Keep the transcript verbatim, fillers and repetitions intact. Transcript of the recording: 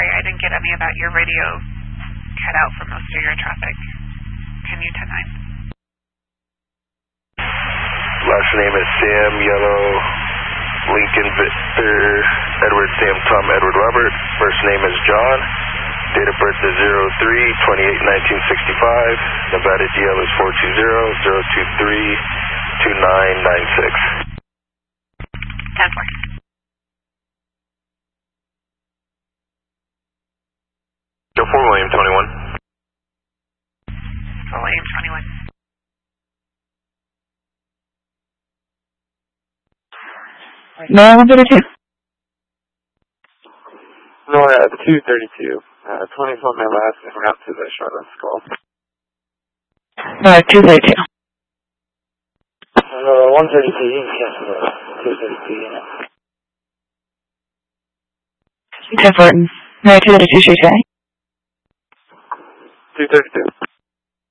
sorry, I didn't get any about your radio cut out for most of your traffic. Can you ten nine? Last name is Sam, Yellow, Lincoln, Victor, Edward, Sam, Tom, Edward, Robert. First name is John. Date of birth is zero three twenty-eight nineteen sixty-five. Nevada D L is four two zero zero two three two nine nine six. ten four. Go for William twenty-one. For William twenty-one. No, one thirty-two. No, uh, two thirty-two. Uh, twenty is on my last and route to the Charlotte Skull. No, two thirty-two. No, one thirty-two, you can cancel the two thirty-two unit. ten four. No, two thirty-two, should we say? two thirty-two.